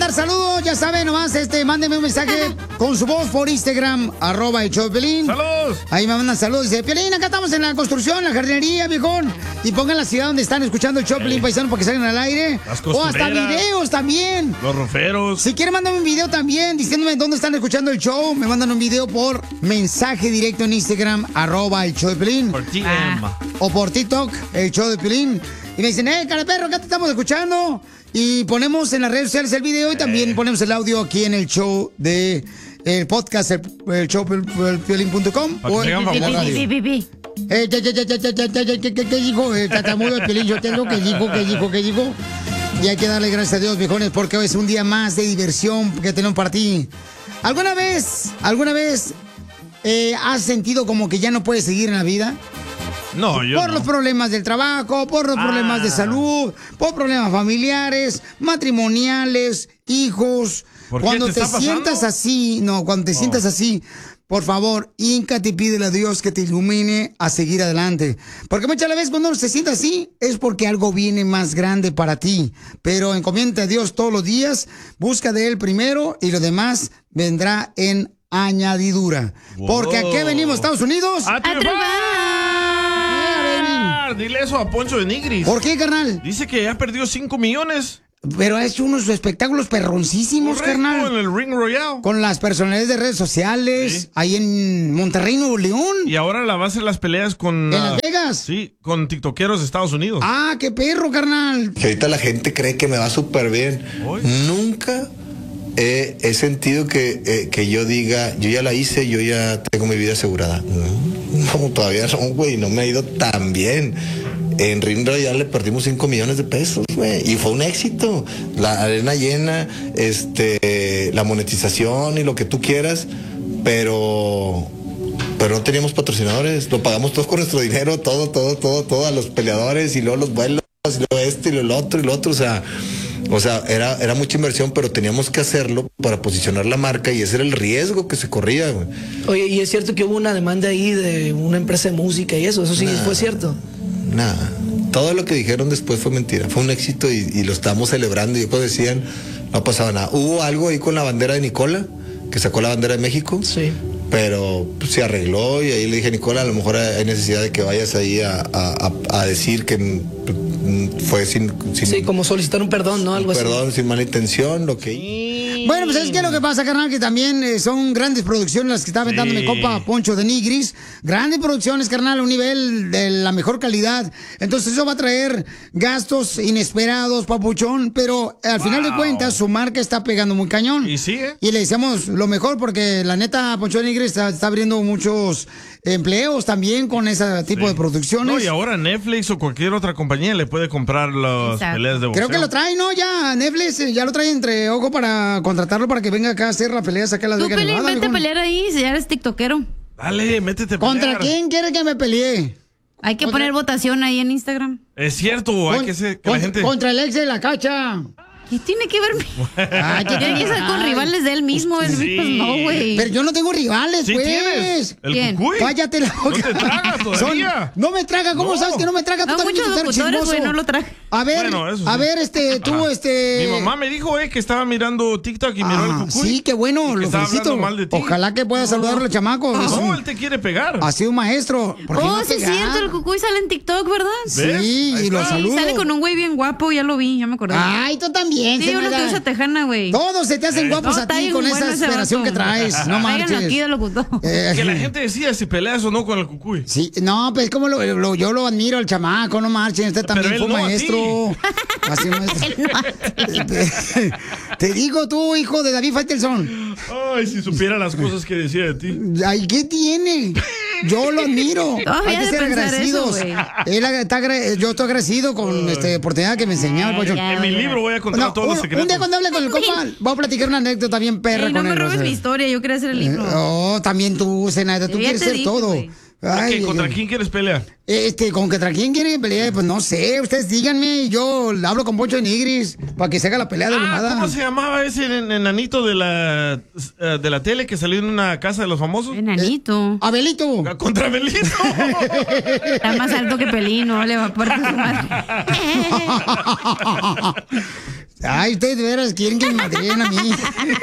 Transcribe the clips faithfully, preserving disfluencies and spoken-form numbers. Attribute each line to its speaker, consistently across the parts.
Speaker 1: mandar saludos, ya saben, nomás, este, mándenme un mensaje con su voz por Instagram, arroba el show de Piolín.
Speaker 2: ¡Saludos!
Speaker 1: Ahí me mandan saludos. Dice, Piolín, acá estamos en la construcción, en la jardinería, viejón. Y pongan la ciudad donde están escuchando el show de Piolín, paisano, para que salgan al aire.
Speaker 2: Las
Speaker 1: o hasta
Speaker 2: costureras.
Speaker 1: videos también.
Speaker 2: Los roferos.
Speaker 1: Si quieren, mándame un video también diciéndome dónde están escuchando el show. Me mandan un video por mensaje directo en Instagram, arroba el show de Piolín.
Speaker 2: Por T M.
Speaker 1: Ah. O por TikTok, el show de Piolín. Y me dicen, eh, cara de perro, acá te estamos escuchando. Y ponemos en las redes sociales el video y también ponemos el audio aquí en el show de el podcast, el, el show piolín punto com.
Speaker 2: Para que se hagan famosos.
Speaker 1: Eh, ¿Qué dijo el tatamudo del Piolín? Yo tengo que dijo, que dijo, que dijo. Y hay que darle gracias a Dios, viejones, porque hoy es un día más de diversión que tenemos para ti. ¿Alguna vez, alguna vez eh, has sentido como que ya no puedes seguir en la vida?
Speaker 2: No, yo
Speaker 1: Por
Speaker 2: no.
Speaker 1: los problemas del trabajo, por los
Speaker 2: Ah.
Speaker 1: problemas de salud, por problemas familiares, matrimoniales, hijos.
Speaker 2: ¿Por qué?
Speaker 1: Cuando
Speaker 2: ¿Te
Speaker 1: te,
Speaker 2: está pasando?
Speaker 1: sientas así, no, cuando te sientas así, por favor, híncate y pídele a Dios que te ilumine a seguir adelante. Porque muchas veces cuando uno se sienta así, es porque algo viene más grande para ti. Pero encomienda a Dios todos los días, busca de Él primero y lo demás vendrá en añadidura.
Speaker 2: Wow.
Speaker 1: Porque aquí venimos, Estados Unidos.
Speaker 2: ¡A triunfar! Dile eso a Poncho de Nigris.
Speaker 1: ¿Por qué, carnal?
Speaker 2: Dice que ya perdió cinco millones.
Speaker 1: Pero ha hecho unos espectáculos perroncísimos,
Speaker 2: Correcto,
Speaker 1: carnal.
Speaker 2: en el Ring Royale.
Speaker 1: Con las personalidades de redes sociales,
Speaker 2: Sí.
Speaker 1: ahí en Monterrey, Nuevo León.
Speaker 2: Y ahora la va a hacer las peleas con...
Speaker 1: ¿En
Speaker 2: ah,
Speaker 1: Las Vegas?
Speaker 2: Sí, con tiktokeros de Estados Unidos.
Speaker 1: Ah, qué perro, carnal.
Speaker 3: Que ahorita la gente cree que me va súper bien.
Speaker 2: Uy.
Speaker 3: Nunca he, he sentido que, eh, que yo diga, yo ya la hice, yo ya tengo mi vida asegurada. No, no, todavía no, güey, no me ha ido tan bien. En Ring Royale le perdimos cinco millones de pesos, güey, y fue un éxito. La arena llena, este, la monetización y lo que tú quieras, pero... Pero no teníamos patrocinadores, lo pagamos todos con nuestro dinero, todo, todo, todo, todo, a los peleadores y luego los vuelos, y luego esto y luego lo otro y lo otro, o sea, o sea, era, era mucha inversión, pero teníamos que hacerlo para posicionar la marca y ese era el riesgo que se corría, güey.
Speaker 4: Oye, y es cierto que hubo una demanda ahí de una empresa de música y eso, eso sí
Speaker 3: Nah.
Speaker 4: fue cierto.
Speaker 3: Nada, todo lo que dijeron después fue mentira, fue un éxito y, y lo estábamos celebrando y después decían, no pasaba nada. Hubo algo ahí con la bandera de Nicola, que sacó la bandera de México.
Speaker 4: Sí.
Speaker 3: Pero pues, se arregló y ahí le dije, Nicola, a lo mejor hay necesidad de que vayas ahí a, a, a- a decir que mm, fue sin, sin
Speaker 4: Sí, como solicitar un perdón, ¿no? Algo
Speaker 3: perdón, sin mala intención, lo que...
Speaker 1: Bueno, pues es que lo que pasa, carnal, que también eh, son grandes producciones las que está aventando
Speaker 2: Sí.
Speaker 1: mi compa Poncho de Nigris. Grandes producciones, carnal, a un nivel de la mejor calidad. Entonces eso va a traer gastos inesperados, papuchón. Pero al final de
Speaker 2: Wow.
Speaker 1: cuentas, su marca está pegando muy cañón.
Speaker 2: Y sigue.
Speaker 1: Y le deseamos lo mejor porque la neta, Poncho de Nigris está, está abriendo muchos empleos también con ese tipo
Speaker 2: Sí.
Speaker 1: de producciones.
Speaker 2: No, y ahora Netflix o cualquier otra compañía le puede comprar las
Speaker 5: Exacto.
Speaker 2: peleas de boxeo.
Speaker 1: Creo que lo trae, ¿no? Ya Netflix eh, ya lo trae entre ojo para contratarlo para que venga acá a hacer las peleas acá en Las
Speaker 5: Tú,
Speaker 1: Vegas,
Speaker 5: Pelín,
Speaker 1: Nevada,
Speaker 5: vete a
Speaker 1: viejón.
Speaker 5: pelear ahí si ya eres tiktokero.
Speaker 2: Dale, métete a
Speaker 1: ¿Contra
Speaker 2: pelear.
Speaker 1: quién quiere que me pelee?
Speaker 5: Hay que
Speaker 1: Contra-
Speaker 5: poner votación ahí en Instagram.
Speaker 2: Es cierto, hay
Speaker 1: Con-
Speaker 2: que, ser, que
Speaker 1: con-
Speaker 2: la gente...
Speaker 1: Contra el ex de la cacha.
Speaker 5: ¿Qué tiene que ver?
Speaker 1: Ay, ¿qué
Speaker 5: Tiene que ser con
Speaker 1: Ay.
Speaker 5: rivales de él mismo. él-
Speaker 2: Sí.
Speaker 5: Pues no, güey.
Speaker 1: Pero yo no tengo rivales,
Speaker 2: Sí
Speaker 1: pues.
Speaker 2: tienes. El
Speaker 5: ¿Quién?
Speaker 2: cucuy.
Speaker 1: Cállate la boca.
Speaker 2: No te traga todavía.
Speaker 1: Son- no me traga, ¿cómo
Speaker 2: No.
Speaker 1: sabes que no me traga? Tú
Speaker 5: No,
Speaker 1: también
Speaker 5: muchos
Speaker 1: eres
Speaker 5: locutores,
Speaker 1: chismoso.
Speaker 5: güey, no lo traje.
Speaker 1: A ver,
Speaker 2: Bueno, eso
Speaker 1: a
Speaker 2: sí.
Speaker 1: ver, este, tú,
Speaker 2: Ajá.
Speaker 1: este...
Speaker 2: Mi mamá me dijo, eh, que estaba mirando TikTok y miró
Speaker 1: Ah,
Speaker 2: el cucuy.
Speaker 1: sí, qué bueno,
Speaker 2: y que
Speaker 1: lo
Speaker 2: estaba
Speaker 1: felicito.
Speaker 2: hablando mal de ti.
Speaker 1: Ojalá que pueda saludarlo al chamaco. Es
Speaker 2: No,
Speaker 1: un-
Speaker 2: él te quiere pegar.
Speaker 1: Ha sido un maestro. ¿Por qué
Speaker 5: Oh,
Speaker 1: no
Speaker 5: sí es
Speaker 1: pegar?
Speaker 5: cierto, el cucuy sale en TikTok, ¿verdad?
Speaker 1: Sí,
Speaker 2: ¿Ves? Ahí
Speaker 1: y lo
Speaker 2: está.
Speaker 5: Sí,
Speaker 1: saludo.
Speaker 5: sale con un güey bien guapo, ya lo vi, ya me acordé.
Speaker 1: Ay, tú también,
Speaker 5: sí, uno
Speaker 1: Zenaida.
Speaker 5: que usa tejana, güey.
Speaker 1: Todos se te hacen guapos
Speaker 5: No,
Speaker 1: a
Speaker 5: está
Speaker 1: ti
Speaker 5: bien
Speaker 1: con
Speaker 5: bueno
Speaker 1: esa
Speaker 5: ese
Speaker 1: esperación
Speaker 5: vato.
Speaker 1: que traes. No
Speaker 5: Tráiganlo
Speaker 1: marches.
Speaker 5: aquí de locutor.
Speaker 1: Eh,
Speaker 2: Que la gente decida si peleas o no con el cucuy.
Speaker 1: Sí, no, pues como lo, lo- yo lo admiro al chamaco, no marchen, usted también
Speaker 2: él
Speaker 1: fue
Speaker 2: no a
Speaker 1: maestro. Así maestro. te, te digo tú, hijo de David Faitelson.
Speaker 2: Ay, si supiera las cosas que decía de ti.
Speaker 1: Ay, ¿qué tiene? Yo lo admiro.
Speaker 5: Todavía
Speaker 1: Hay que
Speaker 5: de
Speaker 1: ser
Speaker 5: pensar
Speaker 1: agradecidos.
Speaker 5: eso, güey.
Speaker 1: Él está agra- yo estoy agradecido con esta oportunidad que me enseñaba el
Speaker 5: Ay,
Speaker 1: Poncho.
Speaker 5: ya.
Speaker 2: En mi libro voy a contar
Speaker 1: No,
Speaker 2: todos
Speaker 1: un,
Speaker 2: los secretos.
Speaker 1: un día cuando hable con el compa, voy a platicar una anécdota bien perra
Speaker 5: Ey, no
Speaker 1: con
Speaker 5: me
Speaker 1: él.
Speaker 5: robes
Speaker 1: o sea.
Speaker 5: mi historia, yo quería hacer el libro.
Speaker 1: Oh, también tú, Zenaida, tú
Speaker 5: Yo ya
Speaker 1: quieres
Speaker 5: te
Speaker 1: ser
Speaker 5: dije,
Speaker 1: todo.
Speaker 5: güey.
Speaker 2: ¿A qué?
Speaker 1: Ay,
Speaker 2: ¿Contra
Speaker 1: ay,
Speaker 2: quién quieres pelear?
Speaker 1: Este, ¿con contra quién quiere pelear? Pues no sé, ustedes díganme y yo hablo con Poncho de Nigris para que se haga la pelea de
Speaker 2: Ah,
Speaker 1: volada.
Speaker 2: ¿cómo se llamaba ese en- enanito de la, eh, de la tele que salió en una casa de los famosos?
Speaker 5: Enanito.
Speaker 1: Abelito.
Speaker 2: Contra Belito.
Speaker 5: Está más alto que Pelín, no le va a partir su madre.
Speaker 1: Ay, ustedes de veras quieren que me madreen a mí.
Speaker 6: El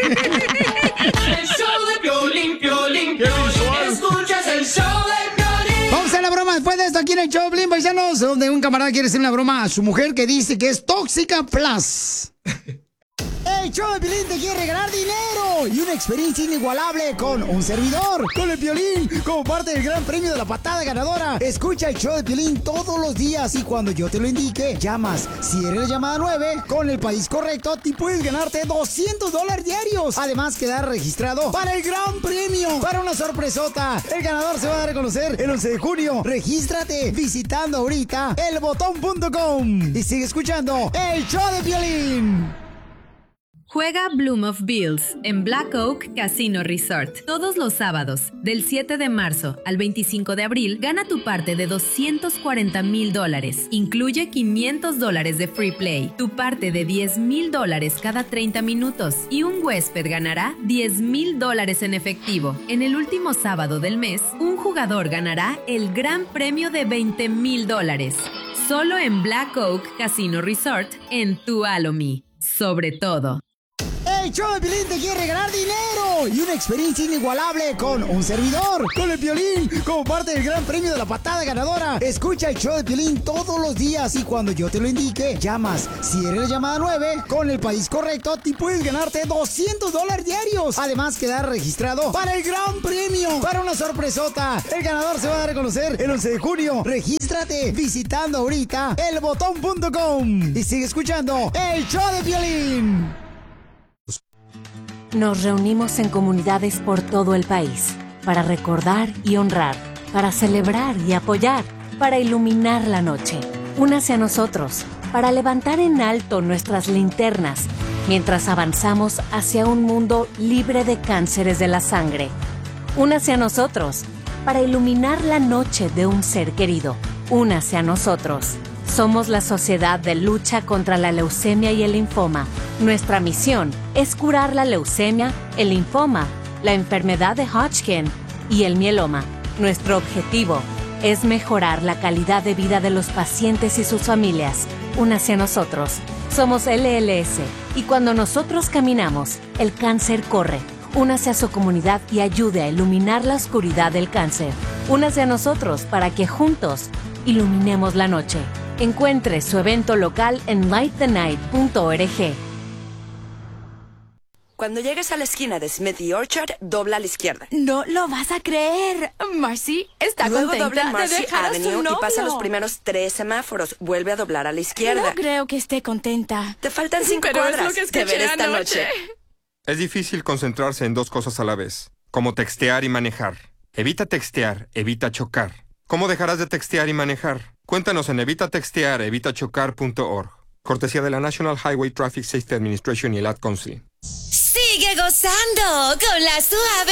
Speaker 6: show de Piolín, Piolín, Piolín. Escuchas el show de Piolín.
Speaker 1: Vamos a la broma después de esto aquí en el show, Piolín, paisanos, donde un camarada quiere hacer una broma a su mujer que dice que es tóxica plus. El show de Piolín te quiere regalar dinero y una experiencia inigualable con un servidor, con el Piolín, como parte del gran premio de la patada ganadora. Escucha el show de Piolín todos los días y cuando yo te lo indique, llamas. Si eres la llamada nueve, con el país correcto, te puedes ganarte doscientos dólares diarios. Además, quedar registrado para el gran premio, para una sorpresota. El ganador se va a dar a conocer el once de junio. Regístrate visitando ahorita el botón punto com y sigue escuchando el show de Piolín.
Speaker 7: Juega Bloom of Bills en Black Oak Casino Resort. Todos los sábados, del siete de marzo al veinticinco de abril, gana tu parte de doscientos cuarenta mil dólares. Incluye quinientos dólares de free play, tu parte de diez mil dólares cada treinta minutos y un huésped ganará diez mil dólares en efectivo. En el último sábado del mes, un jugador ganará el gran premio de veinte mil dólares. Solo en Black Oak Casino Resort en Tuolumne. Sobre todo.
Speaker 1: El show de Piolín te quiere regalar dinero y una experiencia inigualable con un servidor, con el Piolín, como parte del gran premio de la patada ganadora. Escucha el show de Piolín todos los días y cuando yo te lo indique, llamas. Si eres la llamada nueve, con el país correcto, te puedes ganarte doscientos dólares diarios. Además, quedar registrado para el gran premio, para una sorpresota. El ganador se va a dar a conocer el once de junio. Regístrate visitando ahorita el botón punto com y sigue escuchando el show de Piolín.
Speaker 8: Nos reunimos en comunidades por todo el país para recordar y honrar, para celebrar y apoyar, para iluminar la noche. Únase a nosotros para levantar en alto nuestras linternas mientras avanzamos hacia un mundo libre de cánceres de la sangre. Únase a nosotros para iluminar la noche de un ser querido. Únase a nosotros. Somos la Sociedad de Lucha contra la Leucemia y el Linfoma. Nuestra misión es curar la leucemia, el linfoma, la enfermedad de Hodgkin y el mieloma. Nuestro objetivo es mejorar la calidad de vida de los pacientes y sus familias. Únase a nosotros. Somos L L S y cuando nosotros caminamos, el cáncer corre. Únase a su comunidad y ayude a iluminar la oscuridad del cáncer. Únase a nosotros para que juntos iluminemos la noche. Encuentre su evento local en light the night punto org.
Speaker 9: Cuando llegues a la esquina de Smith y Orchard, dobla a la izquierda.
Speaker 10: No lo vas a creer. Marcy está
Speaker 9: Luego
Speaker 10: contenta
Speaker 9: dobla en
Speaker 10: de
Speaker 9: Marcy
Speaker 10: dejar a su
Speaker 9: Avenue
Speaker 10: novio.
Speaker 9: y pasa los primeros tres semáforos. Vuelve a doblar a la izquierda.
Speaker 10: No creo que esté contenta.
Speaker 9: Te faltan cinco
Speaker 10: Pero es
Speaker 9: cuadras.
Speaker 10: lo que
Speaker 9: Te
Speaker 10: escuché
Speaker 9: veré esta
Speaker 10: anoche.
Speaker 9: noche.
Speaker 11: Es difícil concentrarse en dos cosas a la vez, como textear y manejar. Evita textear, evita chocar. ¿Cómo dejarás de textear y manejar? Cuéntanos en evita textear, evita chocar punto org. Cortesía de la National Highway Traffic Safety Administration y el Ad Council.
Speaker 12: Sigue gozando con la suave